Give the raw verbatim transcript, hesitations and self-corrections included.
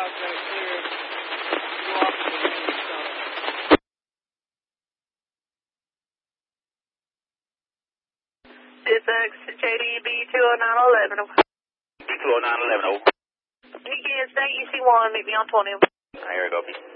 clouds that are clear. Go off to the rain and stuff. It's X J D B two oh nine eleven. B two oh nine eleven, over. He can't stay E C one, meet me on twenty. Here we go.